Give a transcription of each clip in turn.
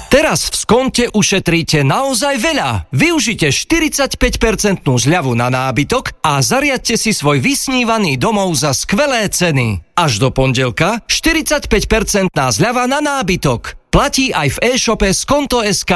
Teraz v Skonte ušetríte naozaj veľa. Využite 45% zľavu na nábytok a zariadte si svoj vysnívaný domov za skvelé ceny. Až do pondelka 45% zľava na nábytok. Platí aj v e-shope Skonto.sk.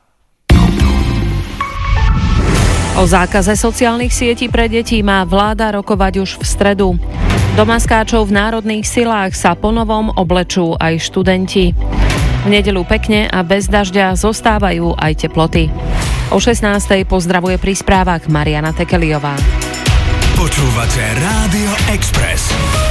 O zákaze sociálnych sietí pre deti má vláda rokovať už v stredu. Do maskáčov v národných silách sa ponovom oblečú aj študenti. V nedeľu pekne a bez dažďa zostávajú aj teploty. O 16:00 pozdravuje pri správach Mariana Tekeliová. Počúvate Rádio Express.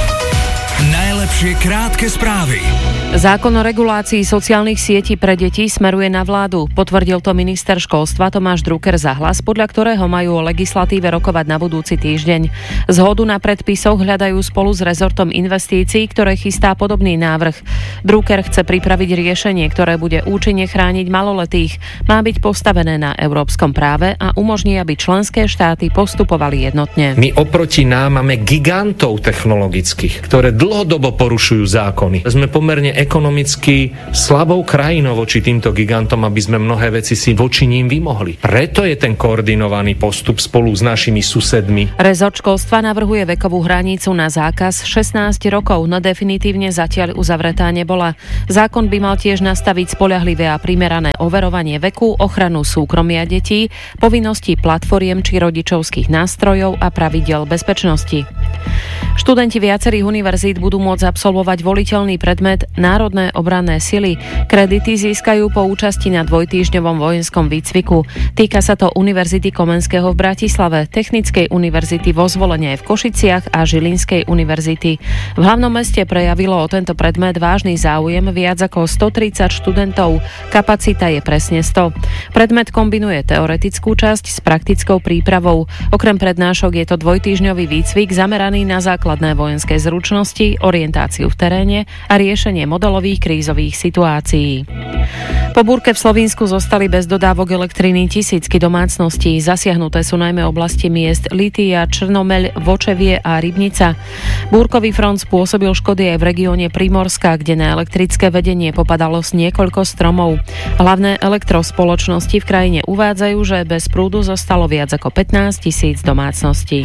Najlepšie krátke správy. Zákon o regulácii sociálnych sietí pre deti smeruje na vládu. Potvrdil to minister školstva Tomáš Drucker za Hlas, podľa ktorého majú o legislatíve rokovať na budúci týždeň. Zhodu na predpisoch hľadajú spolu s rezortom investícií, ktoré chystá podobný návrh. Drucker chce pripraviť riešenie, ktoré bude účinne chrániť maloletých. Má byť postavené na európskom práve a umožní, aby členské štáty postupovali jednotne. My oproti nám máme gigantov technologických, ktoré dlhodobo porušujú zákony. Sme pomerne ekonomicky slabou krajinou voči týmto gigantom, aby sme mnohé veci si voči ním vymohli. Preto je ten koordinovaný postup spolu s našimi susedmi. Rezort školstva navrhuje vekovú hranicu na zákaz 16 rokov, no definitívne zatiaľ uzavretá nebola. Zákon by mal tiež nastaviť spoľahlivé a primerané overovanie veku, ochranu súkromia detí, povinností platformiem či rodičovských nástrojov a pravidiel bezpečnosti. Študenti viacerých univerzít budú môcť absolvovať voliteľný predmet Národné obranné sily. Kredity získajú po účasti na dvojtýždňovom vojenskom výcviku. Týka sa to Univerzity Komenského v Bratislave, Technickej univerzity vo Zvolene v Košiciach a Žilinskej univerzity. V hlavnom meste prejavilo o tento predmet vážny záujem viac ako 130 študentov. Kapacita je presne 100. Predmet kombinuje teoretickú časť s praktickou prípravou. Okrem prednášok je to dvojtýždňový výcvik zameraný na základné vojenské zručnosti, orientáciu v teréne a riešenie modelových krízových situácií. Po búrke v Slovinsku zostali bez dodávok elektriny tisícky domácností. Zasiahnuté sú najmä oblasti miest Litia, Črnomeľ, Vočevie a Rybnica. Búrkový front spôsobil škody aj v regióne Primorska, kde na elektrické vedenie popadalo z niekoľko stromov. Hlavné elektrospoločnosti v krajine uvádzajú, že bez prúdu zostalo viac ako 15 000 domácností.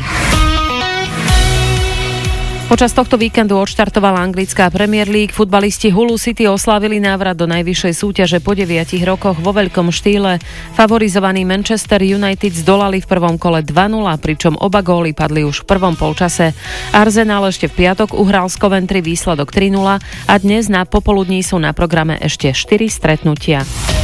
Počas tohto víkendu odštartovala anglická Premier League. Futbalisti Hullu City oslávili návrat do najvyššej súťaže po 9 rokoch vo veľkom štýle. Favorizovaný Manchester United zdolali v prvom kole 2-0, pričom oba góly padli už v prvom polčase. Arsenal ešte v piatok uhral z Coventry výsledok 3-0 a dnes na popoludní sú na programe ešte 4 stretnutia.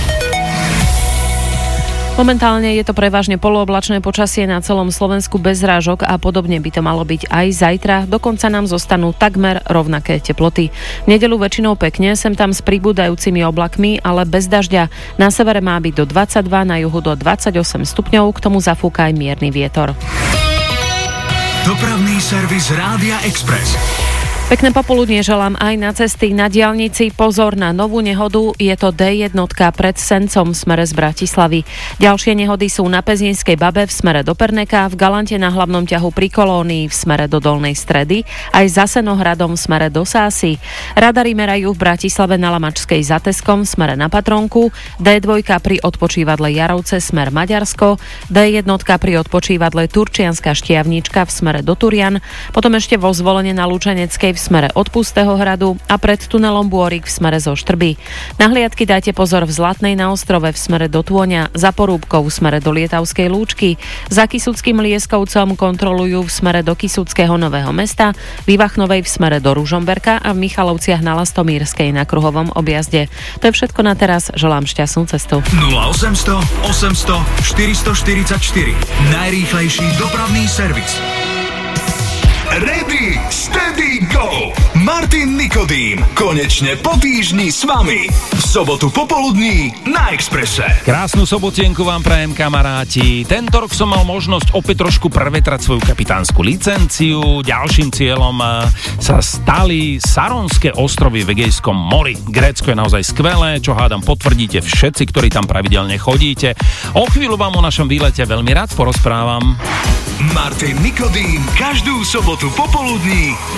Momentálne je to prevažne polooblačné počasie na celom Slovensku bez zrážok a podobne by to malo byť aj zajtra. Dokonca nám zostanú takmer rovnaké teploty. V nedeľu väčšinou pekne, sem tam s pribúdajúcimi oblakmi, ale bez dažďa. Na severe má byť do 22, na juhu do 28 stupňov, k tomu zafúka aj mierny vietor. Dopravný servis Rádia Express. Pekné popoludnie želám aj na cesty na diaľnici. Pozor na novú nehodu, je to D1 pred Sencom v smere z Bratislavy. Ďalšie nehody sú na Pezínskej Babe v smere do Perneka, v Galante na hlavnom ťahu pri Kolónii v smere do Dolnej Stredy, aj za Senohradom v smere do Sásy. Radary merajú v Bratislave na Lamačskej za Teskom v smere na Patronku, D2 pri odpočívadle Jarovce smer Maďarsko, D1 pri odpočívadle Turčianska Štiavnička v smere do Turian, potom ešte vo Zvolene na Lučeneckej v smere od Pustého hradu a pred tunelom Bôrik v smere zo Štrby. Na hliadky dajte pozor v Zlatnej na Ostrove v smere do Tôňa, za Porúbkou v smere do Lietavskej Lúčky, za Kysuckým Lieskovcom kontrolujú v smere do Kysuckého Nového Mesta, v Ivachnovej v smere do Ružomberka a v Michalovciach na Lastomírskej na kruhovom objazde. To je všetko na teraz, želám šťastnú cestu. 0800 800 444 najrýchlejší dopravný servis. Ready, steady, go! Martin Nikodým konečne po týždni s vami. V sobotu popoludní na Expresse. Krásnu sobotienku vám prajem, kamaráti. Tento rok som mal možnosť opäť trošku prevetrať svoju kapitánsku licenciu. Ďalším cieľom sa stali Saronské ostrovy v Egejskom mori. Grécko je naozaj skvelé, čo hádam potvrdíte všetci, ktorí tam pravidelne chodíte. O chvíľu vám o našom výlete veľmi rád porozprávam. Martin Nikodým každú sobotu popoludní